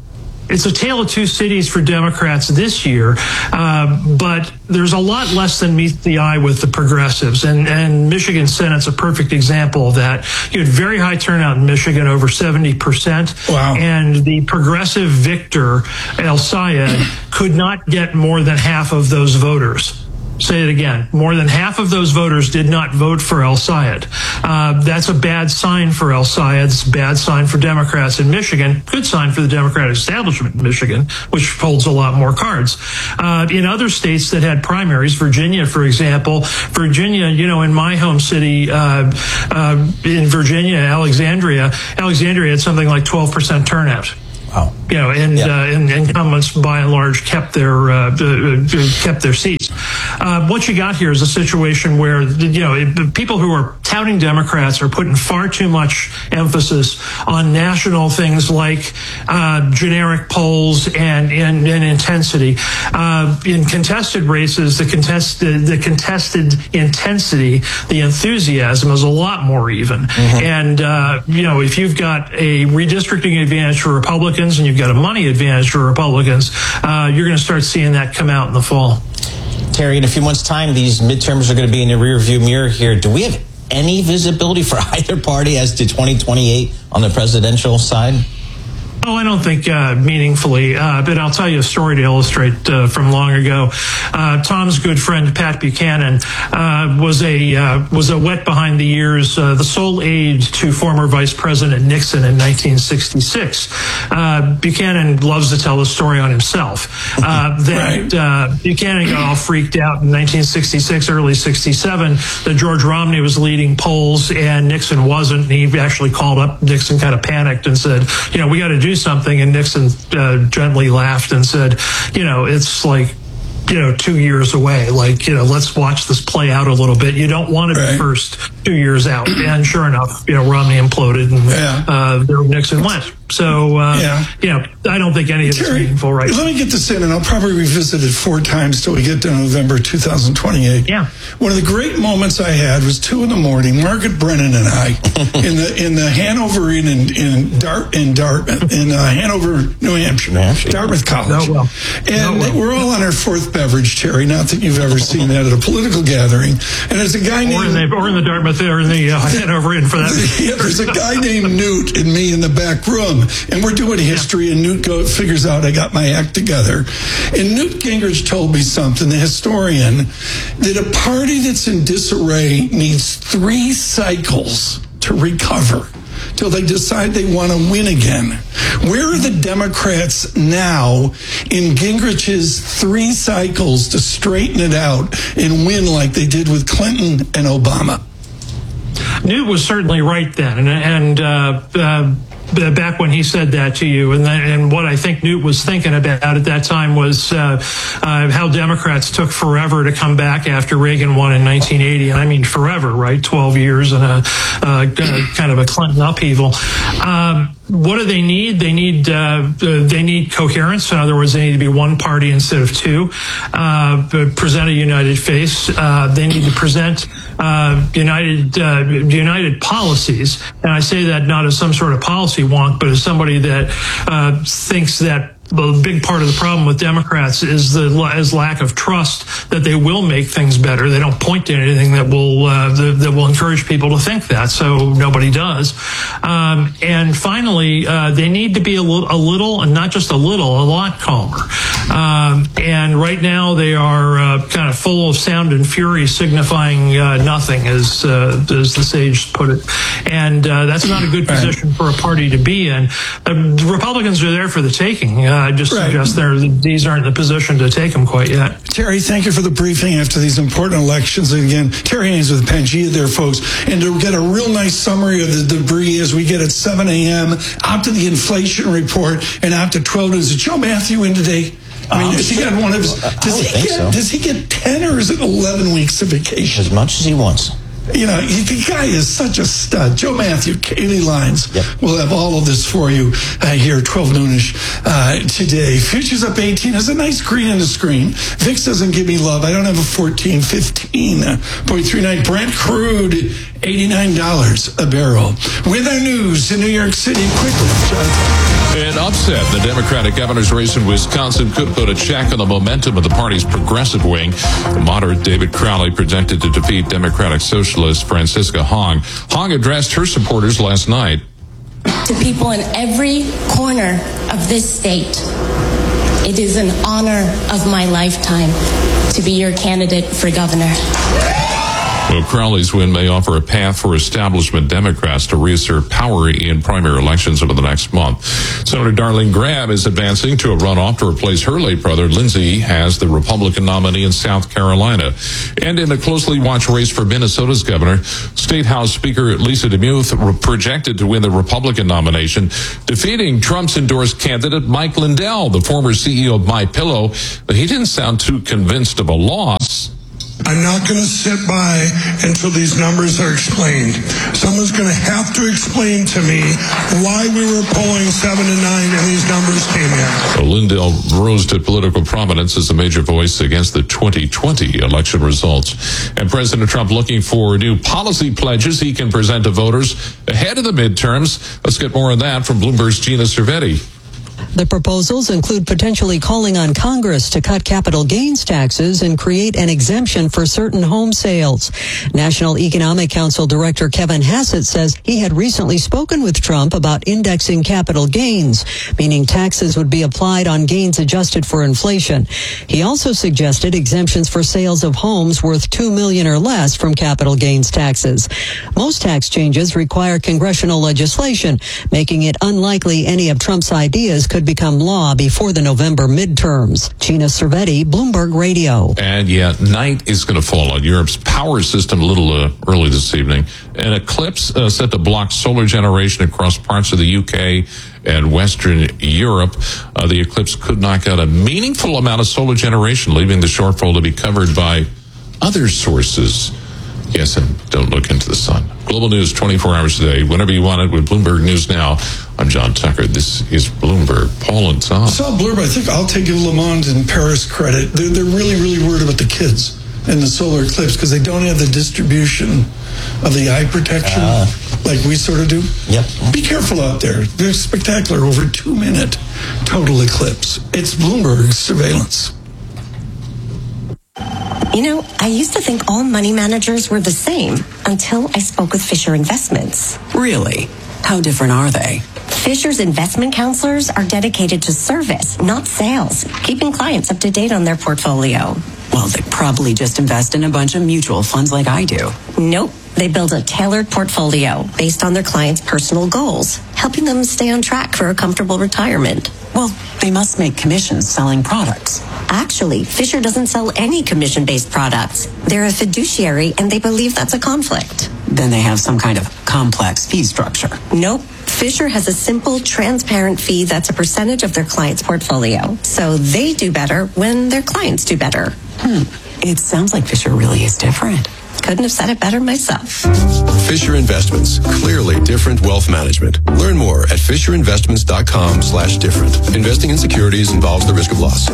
it's a tale of two cities for Democrats this year, uh, but there's a lot less than meets the eye with the progressives. And, and Michigan Senate's a perfect example of that. You had very high turnout in Michigan, over seventy percent. Wow. And the progressive victor, El Sayed, could not get more than half of those voters. Say it again. More than half of those voters did not vote for El Sayed. Uh, that's a bad sign for El Sayed. It's a bad sign for Democrats in Michigan. Good sign for the Democratic establishment in Michigan, which holds a lot more cards. Uh, in other states that had primaries, Virginia, for example, Virginia, you know, in my home city, uh, uh, in Virginia, Alexandria, Alexandria had something like twelve percent turnout. Wow. You know, and, yeah. uh, and incumbents by and large kept their uh, uh, kept their seats. Uh, what you got here is a situation where, you know, it, people who are touting Democrats are putting far too much emphasis on national things like uh, generic polls and, and, and intensity. Uh, in contested races, the contested the contested intensity, the enthusiasm is a lot more even. Mm-hmm. And uh, you know, if you've got a redistricting advantage for Republicans and you've got a money advantage for Republicans, uh, you're going to start seeing that come out in the fall. Terry, in a few months' time, these midterms are going to be in the rearview mirror here. Do we have any visibility for either party as to twenty twenty-eight on the presidential side? Oh, I don't think uh, meaningfully, uh, but I'll tell you a story to illustrate uh, from long ago. Uh, Tom's good friend Pat Buchanan uh, was a uh, was a wet behind the ears, uh, the sole aide to former Vice President Nixon in nineteen sixty-six. Uh, Buchanan loves to tell the story on himself. Uh, that uh, Buchanan got all freaked out in nineteen sixty-six, early sixty-seven, that George Romney was leading polls and Nixon wasn't. And he actually called up Nixon, kind of panicked, and said, "You know, we got to do something." And Nixon uh, gently laughed and said, you know, it's like, you know, two years away. Like, you know, let's watch this play out a little bit. You don't want to be right. first two years out. And sure enough, you know, Romney imploded and yeah. uh, there Nixon went. So, uh, yeah. you know, I don't think any of it's meaningful right Let now. me get this in, and I'll probably revisit it four times till we get to November two thousand twenty-eight. Yeah. One of the great moments I had was two in the morning. Margaret Brennan and I in the in the Hanover Inn in in Dart in Dart in uh, Hanover, New Hampshire, New Hampshire, Dartmouth College, no, well. and no, well. we're all on our fourth beverage, Terry. Not that you've ever seen that at a political gathering. And there's a guy named or in the, or in the Dartmouth or in the uh, Hanover Inn for that. Yeah, there's a guy named Newt and me in the back room, and we're doing history, and Newt go, figures out I got my act together. And Newt Gingrich told me something, the historian, that a party that's in disarray needs three cycles to recover till they decide they want to win again. Where are the Democrats now in Gingrich's three cycles to straighten it out and win like they did with Clinton and Obama? Newt was certainly right then, and, and uh, uh, back when he said that to you, and then, and what I think Newt was thinking about at that time was uh, uh, how Democrats took forever to come back after Reagan won in nineteen eighty, and I mean forever, right? twelve years and a, uh, kind of a Clinton upheaval. Um, what do they need? They need uh, they need coherence. In other words, they need to be one party instead of two. Uh, present a united face. Uh, they need to present uh, united uh, united policies, and I say that not as some sort of policy wonk, but as somebody that uh, thinks that the big part of the problem with Democrats is the is lack of trust that they will make things better. They don't point to anything that will uh, that, that will encourage people to think that, so nobody does. Um, and finally, uh, they need to be a little, a little, and not just a little, a lot calmer. Um, and right now, they are uh, kind of full of sound and fury, signifying uh, nothing, as uh, as the sage put it. And uh, that's not a good position for a party to be in. Uh, the Republicans are there for the taking. Uh, I just right. suggest they're, these aren't in the position to take them quite yet. Terry, thank you for the briefing after these important elections. And again, Terry Haynes with Pangea there, folks. And to get a real nice summary of the debris as we get at seven a.m., out to the inflation report, and out to twelve noon. Is it Joe Matthew in today? I mean, um, has he got one of his, does he get, so. does he get ten or is it eleven weeks of vacation? As much as he wants. You know, he, the guy is such a stud. Joe Matthew, Kaylee Lines. Yep. We'll have all of this for you uh, here, twelve noonish uh, today. Futures up eighteen. There's a nice green in the screen. V I X doesn't give me love. I don't have a fourteen, fifteen point three nine. Brent crude, eighty-nine dollars a barrel. With our news in New York City, quickly, John. An upset in the Democratic governor's race in Wisconsin could put a check on the momentum of the party's progressive wing. The moderate David Crowley projected to defeat Democratic Socialist Francisca Hong. Hong addressed her supporters last night. To people in every corner of this state, it is an honor of my lifetime to be your candidate for governor. Well, Crowley's win may offer a path for establishment Democrats to reassert power in primary elections over the next month. Senator Darlene Graham is advancing to a runoff to replace her late brother, Lindsey, as the Republican nominee in South Carolina. And in a closely watched race for Minnesota's governor, State House Speaker Lisa DeMuth projected to win the Republican nomination, defeating Trump's endorsed candidate Mike Lindell, the former C E O of MyPillow. But he didn't sound too convinced of a loss. I'm not going to sit by until these numbers are explained. Someone's going to have to explain to me why we were polling seven to nine and these numbers came in. Well, Lindell rose to political prominence as a major voice against the twenty twenty election results. And President Trump looking for new policy pledges he can present to voters ahead of the midterms. Let's get more on that from Bloomberg's Gina Cervetti. The proposals include potentially calling on Congress to cut capital gains taxes and create an exemption for certain home sales. National Economic Council Director Kevin Hassett says he had recently spoken with Trump about indexing capital gains, meaning taxes would be applied on gains adjusted for inflation. He also suggested exemptions for sales of homes worth two million dollars or less from capital gains taxes. Most tax changes require congressional legislation, making it unlikely any of Trump's ideas could become law before the November midterms. Gina Cervetti, Bloomberg Radio. And yet, night is going to fall on Europe's power system a little uh, early this evening. An eclipse uh, set to block solar generation across parts of the U K and Western Europe. Uh, the eclipse could knock out a meaningful amount of solar generation, leaving the shortfall to be covered by other sources. Yes, and don't look into the sun. Global news twenty-four hours a day, whenever you want it, with Bloomberg News Now. I'm John Tucker. This is Bloomberg. Paul and Tom. I saw Bloomberg. I think I'll take Le Monde and Paris credit. They're, they're really, really worried about the kids and the solar eclipse because they don't have the distribution of the eye protection uh, like we sort of do. Yep. Be careful out there. They're spectacular. Over two minute total eclipse. It's Bloomberg surveillance. You know, I used to think all money managers were the same until I spoke with Fisher Investments. Really? How different are they? Fisher's investment counselors are dedicated to service, not sales, keeping clients up to date on their portfolio. Well, they probably just invest in a bunch of mutual funds like I do. Nope. They build a tailored portfolio based on their clients' personal goals, helping them stay on track for a comfortable retirement. Well, they must make commissions selling products. Actually, Fisher doesn't sell any commission-based products. They're a fiduciary, and they believe that's a conflict. Then they have some kind of complex fee structure. Nope. Fisher has a simple, transparent fee that's a percentage of their client's portfolio. So they do better when their clients do better. Hmm. It sounds like Fisher really is different. Couldn't have said it better myself. Fisher Investments. Clearly different wealth management. Learn more at fisherinvestments.com slash different. Investing in securities involves the risk of loss.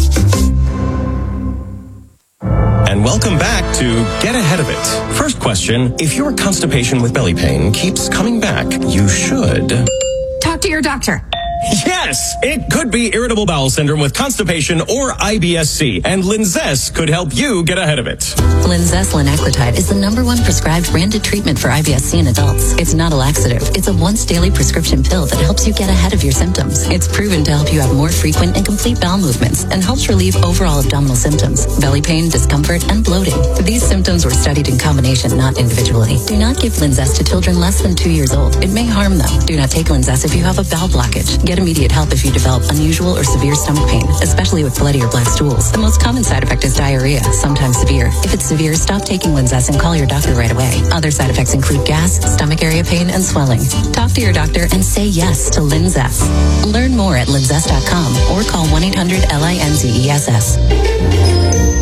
And welcome back to Get Ahead of It. First question, if your constipation with belly pain keeps coming back, you should... Talk to your doctor. Yes, it could be irritable bowel syndrome with constipation or I B S C, and Linzess could help you get ahead of it. Linzess linaclotide is the number one prescribed branded treatment for I B S C in adults. It's not a laxative. It's a once daily prescription pill that helps you get ahead of your symptoms. It's proven to help you have more frequent and complete bowel movements and helps relieve overall abdominal symptoms, belly pain, discomfort, and bloating. These symptoms were studied in combination, not individually. Do not give Linzess to children less than two years old. It may harm them. Do not take Linzess if you have a bowel blockage. Get immediate help if you develop unusual or severe stomach pain, especially with bloody or black stools. The most common side effect is diarrhea, sometimes severe. If it's severe, stop taking Linzess and call your doctor right away. Other side effects include gas, stomach area pain, and swelling. Talk to your doctor and say yes to Linzess. Learn more at linzess dot com or call one eight hundred L I N Z E S S.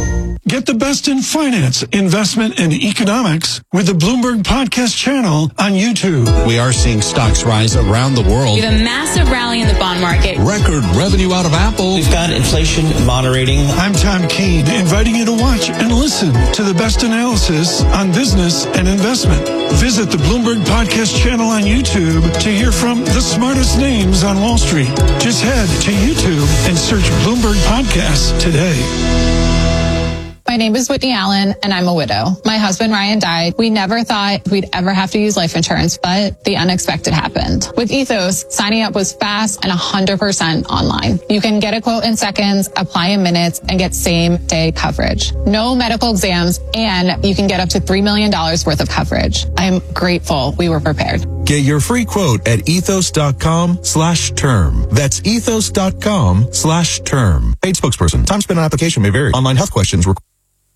Get the best in finance, investment, and economics with the Bloomberg Podcast channel on YouTube. We are seeing stocks rise around the world. We have a massive rally in the bond market. Record revenue out of Apple. We've got inflation moderating. I'm Tom Keene, inviting you to watch and listen to the best analysis on business and investment. Visit the Bloomberg Podcast channel on YouTube to hear from the smartest names on Wall Street. Just head to YouTube and search Bloomberg Podcasts today. My name is Whitney Allen, and I'm a widow. My husband, Ryan, died. We never thought we'd ever have to use life insurance, but the unexpected happened. With Ethos, signing up was fast and one hundred percent online. You can get a quote in seconds, apply in minutes, and get same-day coverage. No medical exams, and you can get up to three million dollars worth of coverage. I'm grateful we were prepared. Get your free quote at ethos.com slash term. That's ethos.com slash term. Paid spokesperson. Time spent on application may vary. Online health questions require.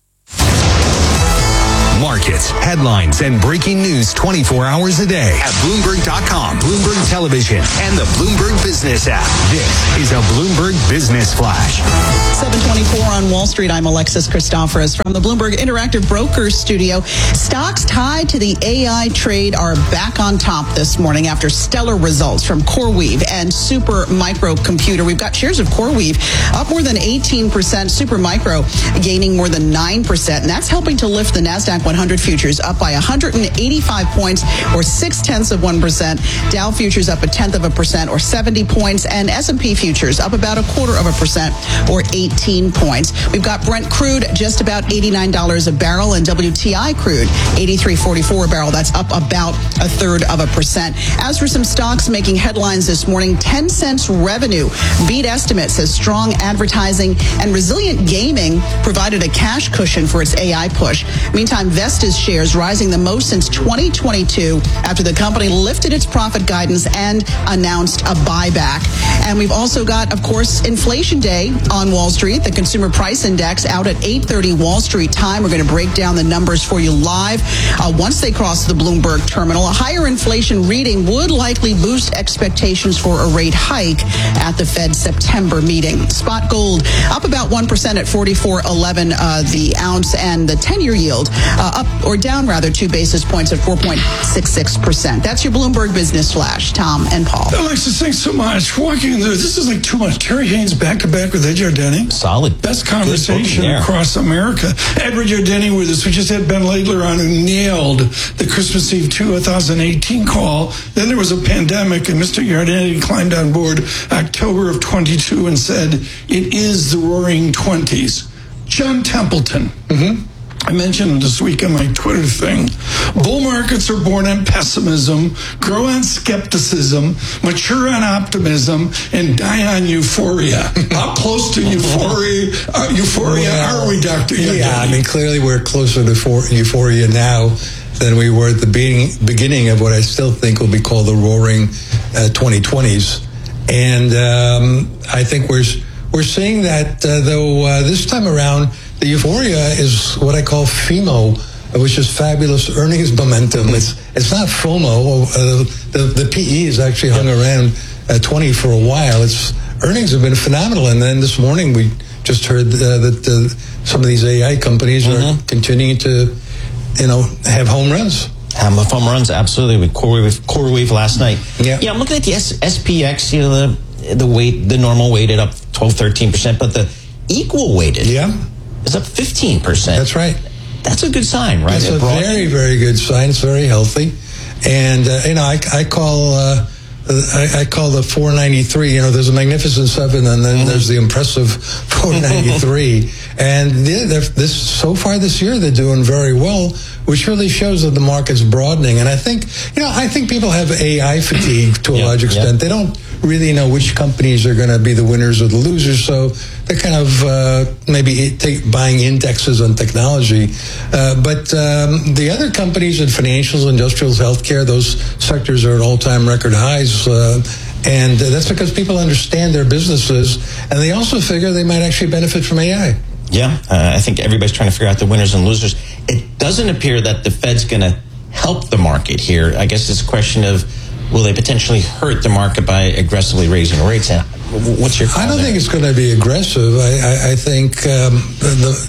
Markets, headlines, and breaking news twenty-four hours a day at Bloomberg dot com, Bloomberg Television, and the Bloomberg Business app. This is a Bloomberg Business Flash. seven twenty-four on Wall Street. I'm Alexis Christoforous from the Bloomberg Interactive Brokers studio. Stocks tied to the A I trade are back on top this morning after stellar results from CoreWeave and Super Micro Computer. We've got shares of CoreWeave up more than eighteen percent, Super Micro gaining more than nine percent, and that's helping to lift the NASDAQ one hundred futures up by one hundred eighty-five points or six tenths of one percent. Dow futures up a tenth of a percent or seventy points, and S and P futures up about a quarter of a percent or eighteen points. We've got Brent crude just about eighty-nine dollars a barrel, and W T I crude eighty-three forty-four a barrel. That's up about a third of a percent. As for some stocks making headlines this morning, Tencent's revenue beat estimates as strong advertising and resilient gaming provided a cash cushion for its A I push. Meantime, Vestas shares rising the most since twenty twenty-two after the company lifted its profit guidance and announced a buyback. And we've also got, of course, Inflation Day on Wall Street. The Consumer Price Index out at eight thirty Wall Street time. We're going to break down the numbers for you live. Uh, once they cross the Bloomberg terminal, a higher inflation reading would likely boost expectations for a rate hike at the Fed's September meeting. Spot gold up about one percent at forty-four eleven uh, the ounce, and the ten-year yield uh, up or down rather two basis points at four point six six percent. That's your Bloomberg Business Flash. Tom and Paul. Alexis, thanks so much. Walking through, this is like too much. Terry Haynes back to back with Ed Yardeni. Solid. Best conversation yeah. across America. Edward Yardeni with us. We just had Ben Laidler on, who nailed the Christmas Eve two thousand eighteen call. Then there was a pandemic, and Mister Yardeni climbed on board October of twenty-two and said, it is the roaring twenties. John Templeton. Mm-hmm. I mentioned this week on my Twitter thing, bull markets are born on pessimism, grow on skepticism, mature on optimism, and die on euphoria. How close to euphoria, uh, euphoria well, are we, Doctor Yardeni? Yeah, I mean, clearly we're closer to for- euphoria now than we were at the beginning, beginning of what I still think will be called the roaring uh, twenty twenties. And um, I think we're, we're seeing that, uh, though, uh, this time around, the euphoria is what I call FEMO, which is fabulous earnings momentum. It's it's not FOMO. Uh, the the P E has actually hung around at twenty for a while. It's earnings have been phenomenal, and then this morning we just heard uh, that uh, some of these A I companies mm-hmm. are continuing to, you know, have home runs. Um, home runs, absolutely. With CoreWeave, CoreWeave last night. Yeah, yeah. I'm looking at the S- SPX. You know, the the weight, the normal weighted up twelve, thirteen percent, but the equal weighted. Yeah. Is up fifteen percent. That's right. That's a good sign, right? That's a very, very good sign. It's very healthy. And, uh, you know, I, I call uh, I, I call the four ninety-three, you know, there's a magnificent seven, and then mm-hmm. there's the impressive four ninety-three. And this so far this year, they're doing very well, which really shows that the market's broadening. And I think, you know, I think people have A I fatigue to a yeah, large extent. Yeah. They don't really know which companies are going to be the winners or the losers, so they're kind of uh, maybe take, buying indexes on technology. Uh, but um, the other companies in financials, industrials, healthcare, those sectors are at all-time record highs. Uh, and that's because people understand their businesses, and they also figure they might actually benefit from A I. Yeah, uh, I think everybody's trying to figure out the winners and losers. It doesn't appear that the Fed's going to help the market here. I guess it's a question of, will they potentially hurt the market by aggressively raising rates? And what's your call I don't there? think it's going to be aggressive. I, I, I think um, the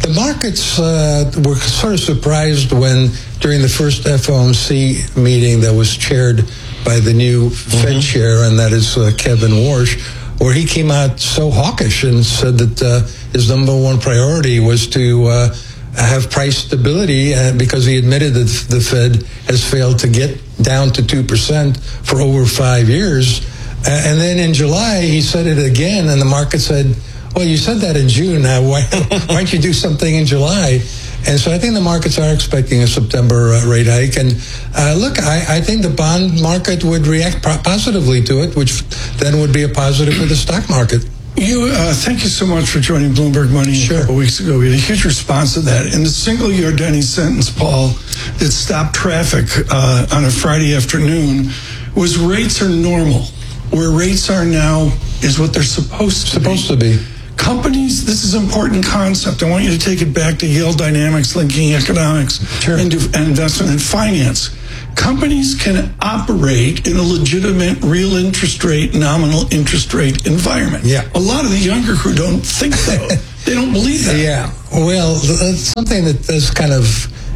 The markets uh, were sort of surprised when, during the first F O M C meeting that was chaired by the new mm-hmm. Fed chair, and that is uh, Kevin Warsh, where he came out so hawkish and said that uh, his number one priority was to uh, have price stability, uh, because he admitted that the Fed has failed to get down to two percent for over five years. Uh, and then in July, he said it again, and the market said, well, you said that in June. Now, why, why don't you do something in July? And so I think the markets are expecting a September uh, rate hike. And uh, look, I, I think the bond market would react pro- positively to it, which then would be a positive for the stock market. You, uh, thank you so much for joining Bloomberg Money sure. a couple weeks ago. We had a huge response to that. And the single Yardeni sentence, Paul, that stopped traffic uh, on a Friday afternoon was rates are normal. Where rates are now is what they're supposed to supposed be. to be. Companies, this is an important concept. I want you to take it back to Yale Dynamics, linking economics sure. and investment and finance. Companies can operate in a legitimate real interest rate, nominal interest rate environment. Yeah. A lot of the younger crew don't think so. They don't believe that. Yeah. Well, that's something that does kind of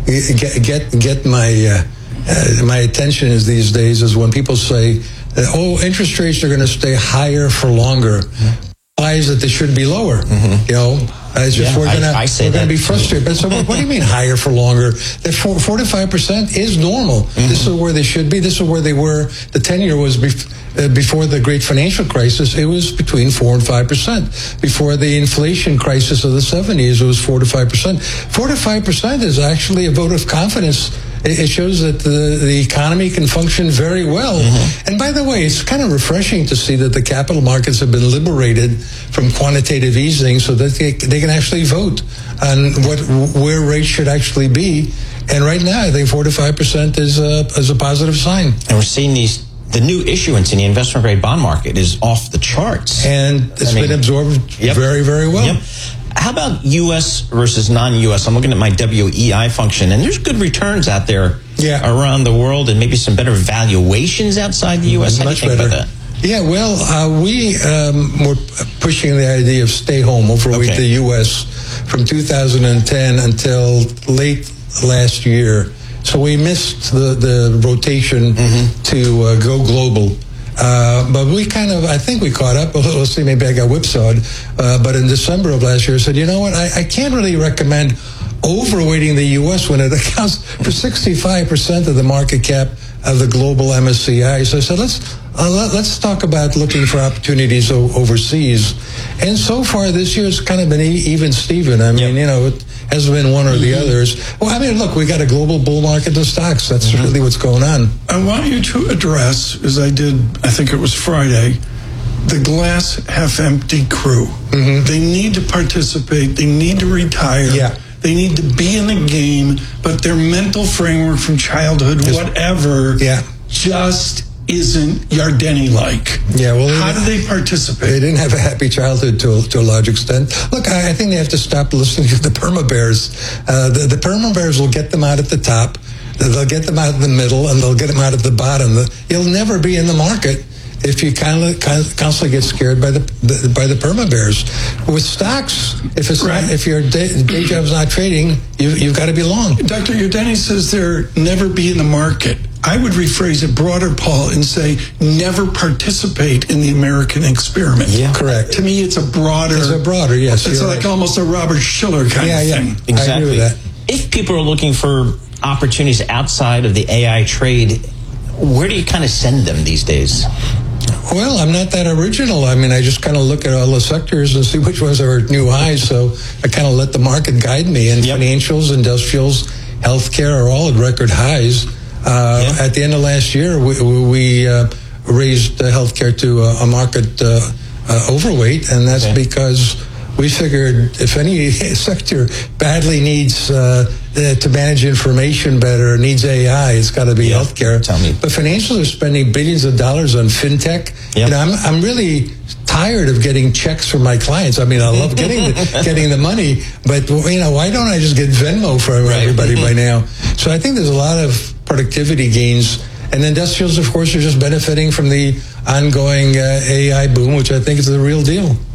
get get, get my uh, uh, my attention is these days is when people say, that, oh, interest rates are going to stay higher for longer. Implies that they should be lower. Mm-hmm. You know, it's just yeah, we're gonna I, I we're gonna be frustrated. But so, what, what do you mean higher for longer? That four, four to five percent is normal. Mm-hmm. This is where they should be. This is where they were. The ten-year was bef- uh, before the great financial crisis. It was between four and five percent. Before the inflation crisis of the seventies, it was four to five percent. Four to five percent is actually a vote of confidence. It shows that the, the economy can function very well. Mm-hmm. And by the way, it's kind of refreshing to see that the capital markets have been liberated from quantitative easing so that they, they can actually vote on what where rates should actually be. And right now, I think four to five percent is a, is a positive sign. And we're seeing these, the new issuance in the investment grade bond market is off the charts. And it's I mean, been absorbed yep. very, very well. Yep. How about U S versus non-U S? I'm looking at my W E I function, and there's good returns out there yeah. around the world, and maybe some better valuations outside the U S. How Much do you think better. about that? Yeah, well, uh, we um, were pushing the idea of stay home, overweight Okay. the U S from two thousand ten until late last year. So we missed the, the rotation mm-hmm. to uh, go global. Uh, but we kind of, I think we caught up a little. See, maybe I got whipsawed. Uh, but in December of last year, I said, you know what? I, I can't really recommend overweighting the U S when it accounts for sixty-five percent of the market cap of the global M S C I. So I said, let's uh, let, let's talk about looking for opportunities o- overseas. And so far this year, it's kind of been e- even Steven. I mean, yep. you know, it hasn't been one or the mm-hmm. others. Well, I mean, look, we got a global bull market in stocks. That's mm-hmm. really what's going on. I want you to address, as I did, I think it was Friday, the glass half empty crew. Mm-hmm. They need to participate. They need to retire. Yeah. They need to be in the game, but their mental framework from childhood, just, whatever, yeah. just isn't Yardeni-like. Yeah, well, how do they participate? They didn't have a happy childhood to, to a large extent. Look, I, I think they have to stop listening to the perma bears. Uh, the, the perma bears will get them out at the top. They'll get them out in the middle, and they'll get them out at the bottom. You'll never be in the market if you kind of constantly get scared by the, the by the perma bears. With stocks, if it's right. not, if your day, day job's not trading, you, you've got to be long. Doctor Yardeni says there never be in the market. I would rephrase it broader, Paul, and say never participate in the American experiment. Yeah, correct. To me, it's a broader. It's a broader, yes. It's like right. almost a Robert Schiller kind yeah, of yeah. thing. Exactly. I agree with that. If people are looking for opportunities outside of the A I trade, where do you kind of send them these days? Well, I'm not that original. I mean, I just kind of look at all the sectors and see which ones are at new highs. So I kind of let the market guide me. And yep. financials, industrials, healthcare are all at record highs. Uh, yep. At the end of last year, we, we uh, raised uh, healthcare to a, a market uh, uh, overweight, and that's okay. because we figured if any sector badly needs uh, to manage information better, needs A I, it's got to be yeah. healthcare. Tell me. But financials are spending billions of dollars on fintech. Yep. You know, I'm, I'm really tired of getting checks from my clients. I mean, I love getting the, getting the money, but you know, why don't I just get Venmo for right. everybody by now? So I think there's a lot of productivity gains. And industrials, of course, are just benefiting from the ongoing uh, A I boom, which I think is the real deal.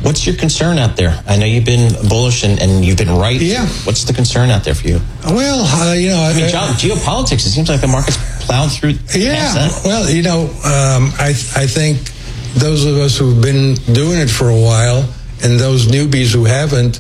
What's your concern out there? I know you've been bullish and, and you've been right. Yeah. What's the concern out there for you? Well, uh, you know, I mean, I, ge- geopolitics. It seems like the market's plowed through. Yeah. Well, you know, um, I I think those of us who've been doing it for a while, and those newbies who haven't,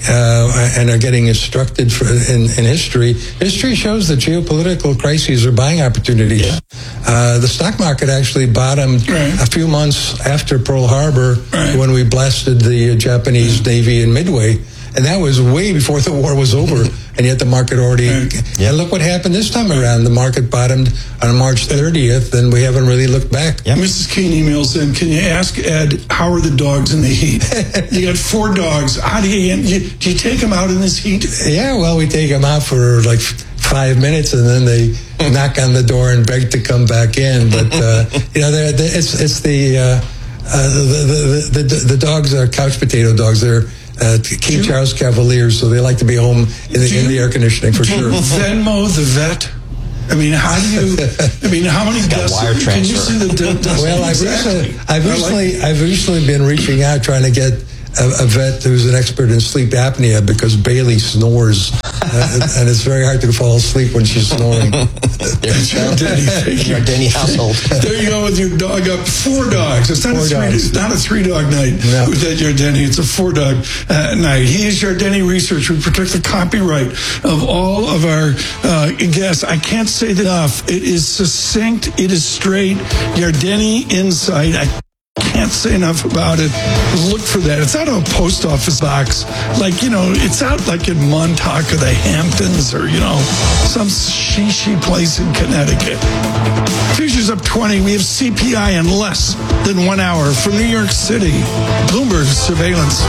uh, and are getting instructed for, in, in history, history shows that geopolitical crises are buying opportunities. Yeah. Uh, the stock market actually bottomed right. a few months after Pearl Harbor right. when we blasted the Japanese Navy in Midway. And that was way before the war was over. And yet the market already... Right. And look what happened this time around. The market bottomed on March thirtieth, and we haven't really looked back. Yep. Missus Keene emails in, can you ask Ed, how are the dogs in the heat? You got four dogs. How do you, you... Do you take them out in this heat? Yeah, well, we take them out for like five minutes, and then they knock on the door and beg to come back in. But, uh, you know, they're, they're, it's, it's the, uh, uh, the, the, the... The dogs are couch potato dogs. They're... Uh, King Charles Cavaliers, so they like to be home in the, you, in the air conditioning for do sure. You Venmo the vet? I mean, how do you? I mean, how many got wire transfer? Can you see the? the, the well, I've exactly. recently, I've recently, I've recently been reaching out trying to get a, a vet who's an expert in sleep apnea because Bailey snores, uh, and it's very hard to fall asleep when she's snoring. There's your Denny, your Denny household. There you go with your dog up. Four dogs. It's not four a three. Dogs. It's not a three dog night no. with that Yardeni. It's a four dog uh, night. He is Yardeni Research. We protect the copyright of all of our uh, guests. I can't say that enough. It is succinct. It is straight. Yardeni Insight. I can't say enough about it. Look for that. It's out of a post office box. Like, you know, it's out like in Montauk or the Hamptons or, you know, some shishi place in Connecticut. Futures up twenty. We have C P I in less than one hour from New York City. Bloomberg surveillance.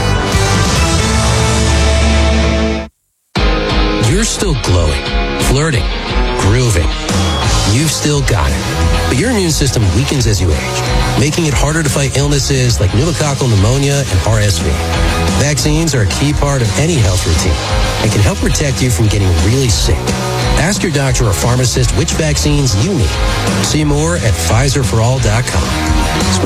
You're still glowing, flirting, grooving. You've still got it. But your immune system weakens as you age, making it harder to fight illnesses like pneumococcal pneumonia and R S V. Vaccines are a key part of any health routine and can help protect you from getting really sick. Ask your doctor or pharmacist which vaccines you need. See more at Pfizer for all dot com.